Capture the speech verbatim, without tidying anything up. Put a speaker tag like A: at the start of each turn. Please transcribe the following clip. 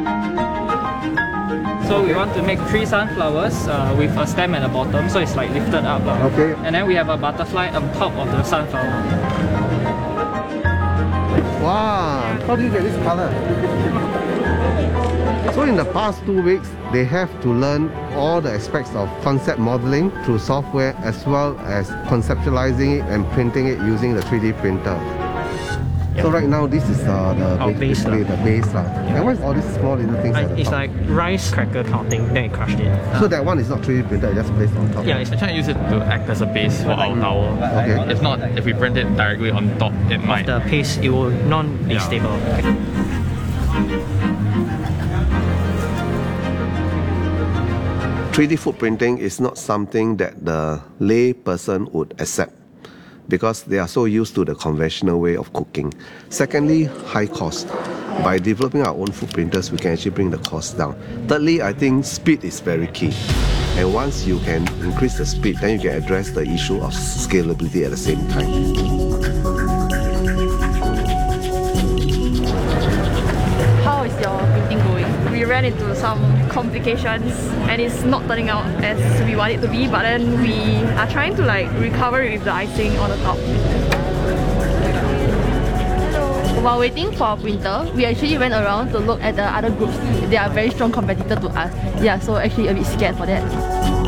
A: So we want to make three sunflowers uh, with a stem at the bottom, so it's like lifted up. Uh,
B: Okay.
A: And then we have a butterfly on top of the sunflower.
B: Wow, how do you get this color? So in the past two weeks, they have to learn all the aspects of concept modeling through software as well as conceptualizing it and printing it using the three D printer.
A: Yep.
B: So right now this is uh, the,
A: Our base
B: basically
A: lah.
B: the base lah. And what is all these small little things
A: I,
B: at the
A: it's
B: top?
A: like rice cracker kind of thing, then we crushed it.
B: So that one is not three D printed, it's just placed on top.
A: Yeah, it's
C: I try to use it to act as a base for our towel.
B: Okay.
C: If not, if we print it directly on top, it might.
A: the paste, it will not be
C: Yeah.
A: stable.
B: three D food printing is not something that the lay person would accept because they are so used to the conventional way of cooking. Secondly, high cost. By developing our own food printers, we can actually bring the cost down. Thirdly, I think speed is very key. And once you can increase the speed, then you can address the issue of scalability at the same time.
D: How is your printing going? We ran into some complications and it's not turning out as we want it to be, but then we are trying to like recover it with the icing on the top. While waiting for our printer, we actually went around to look at the other groups. They are very strong competitor to us. Yeah, so actually a bit scared for that.